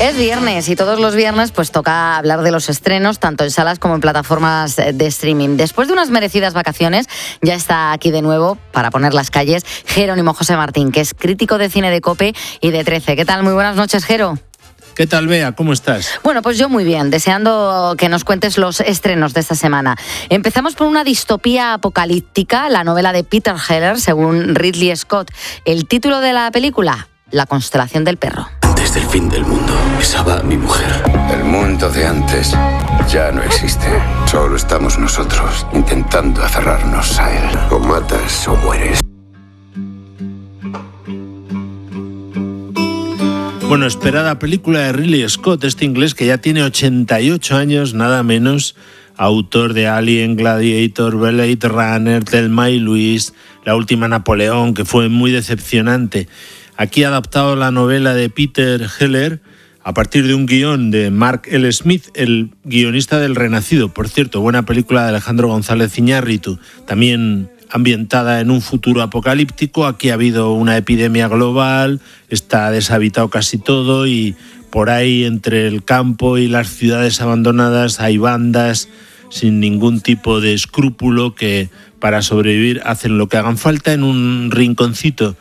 Es viernes y todos los viernes pues toca hablar de los estrenos, tanto en salas como en plataformas de streaming. Después de unas merecidas vacaciones, ya está aquí de nuevo para poner las calles Jerónimo José Martín, que es crítico de cine de COPE y de 13. ¿Qué tal? Muy buenas noches, Jero. ¿Qué tal, Bea? ¿Cómo estás? Bueno, pues yo muy bien, deseando que nos cuentes los estrenos de esta semana. Empezamos por una distopía apocalíptica, la novela de Peter Heller, según Ridley Scott. El título de la película, La constelación del perro. Desde el fin del mundo, besaba a mi mujer. El mundo de antes ya no existe. Solo estamos nosotros intentando aferrarnos a él. O matas o mueres. Bueno, esperada película de Ridley Scott, este inglés que ya tiene 88 años, nada menos, autor de Alien, Gladiator, Blade Runner, Thelma y Luis, La última Napoleón, que fue muy decepcionante. Aquí ha adaptado la novela de Peter Heller a partir de un guión de Mark L. Smith, el guionista del Renacido. Por cierto, buena película de Alejandro González Iñárritu, también ambientada en un futuro apocalíptico. Aquí ha habido una epidemia global, está deshabitado casi todo y por ahí entre el campo y las ciudades abandonadas hay bandas sin ningún tipo de escrúpulo que para sobrevivir hacen lo que hagan falta. En un rinconcito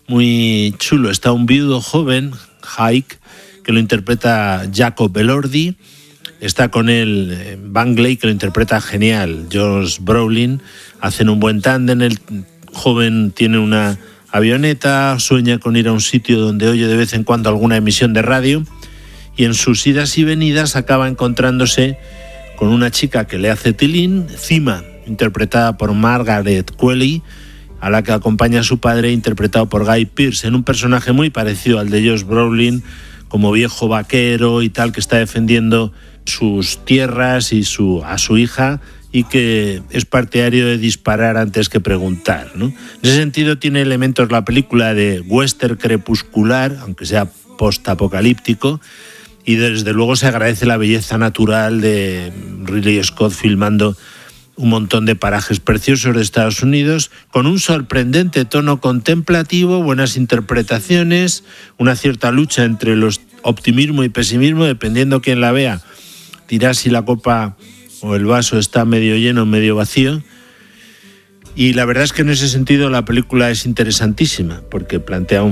muy chulo está un viudo joven, Hike, que lo interpreta Jacob Elordi. Está con él Bangley, que lo interpreta genial, Josh Brolin. Hacen un buen tándem. El joven tiene una avioneta, sueña con ir a un sitio donde oye de vez en cuando alguna emisión de radio y en sus idas y venidas acaba encontrándose con una chica que le hace tilín, Cima, interpretada por Margaret Qualley, a la que acompaña a su padre, interpretado por Guy Pearce, en un personaje muy parecido al de Josh Brolin, como viejo vaquero y tal, que está defendiendo sus tierras y a su hija, y que es partidario de disparar antes que preguntar, ¿no? En ese sentido tiene elementos la película de western crepuscular, aunque sea postapocalíptico, y desde luego se agradece la belleza natural de Ridley Scott filmando un montón de parajes preciosos de Estados Unidos, con un sorprendente tono contemplativo, buenas interpretaciones, una cierta lucha entre los optimismo y pesimismo, dependiendo quién la vea, dirá si la copa o el vaso está medio lleno o medio vacío. Y la verdad es que en ese sentido la película es interesantísima, porque plantea un